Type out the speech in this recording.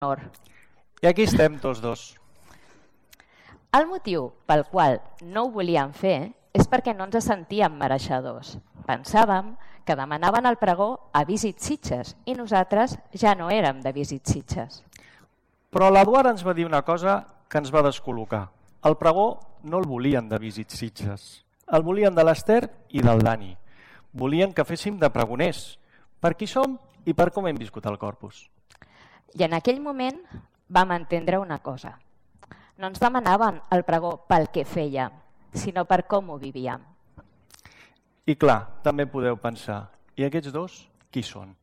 honor. I aquí estem tots dos. El motiu pel qual no ho volíem fer és perquè no ens sentíem mereixedors. Pensàvem que demanaven el pregó a Visit Sitges i nosaltres ja no érem de Visit Sitges. Però l'Eduard ens va dir una cosa que ens va descol·locar. El pregó no el volien de Visit Sitges. El volien de l'Ester i del Dani. Volien que féssim de pregoners, per qui som i per com hem viscut el Corpus. I en aquell moment vam entendre una cosa. No ens demanaven el pregó pel que fèiem, sinó per com ho vivíem. I clar, també podeu pensar, i aquests dos, qui són?